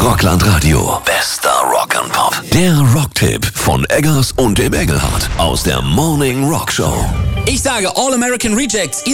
Rockland Radio. Bester Rock and Pop. Der Rocktipp von Eggers und dem Engelhardt aus der Morning Rock Show. Ich sage All American Rejects.